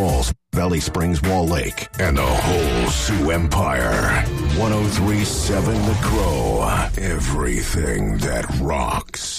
Falls, Valley Springs, Wall Lake, and the whole Sioux Empire. 103.7 The Crow. Everything that rocks.